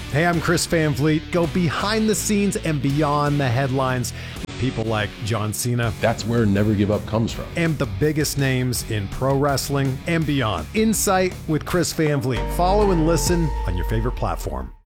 Hey, I'm Chris Van Vliet. Go behind the scenes and beyond the headlines. People like John Cena. That's where Never Give Up comes from. And the biggest names in pro wrestling and beyond. Insight with Chris Van Vliet. Follow and listen on your favorite platform.